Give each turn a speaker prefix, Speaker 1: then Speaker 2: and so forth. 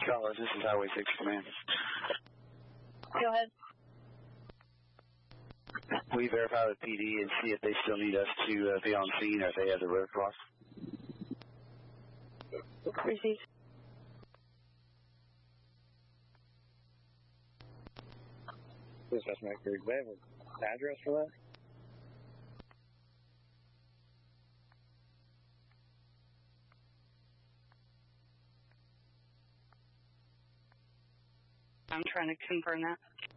Speaker 1: College, this is Highway 6 Command.
Speaker 2: Go ahead.
Speaker 1: We verify with PD and see if they still need us to be on scene or if they have the road cross.
Speaker 2: Received.
Speaker 3: Dispatch Mercury, do they have an address for that?
Speaker 2: I'm trying to confirm that.